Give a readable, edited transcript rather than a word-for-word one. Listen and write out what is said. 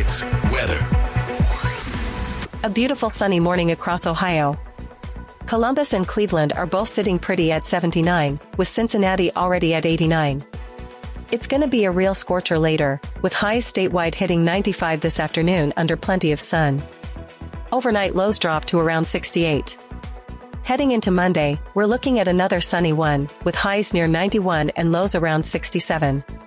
States weather. A beautiful sunny morning across Ohio. Columbus and Cleveland are both sitting pretty at 79, with Cincinnati already at 89. It's gonna be a real scorcher later, with highs statewide hitting 95 this afternoon under plenty of sun. Overnight lows drop to around 68. Heading into Monday, we're looking at another sunny one, with highs near 91 and lows around 67.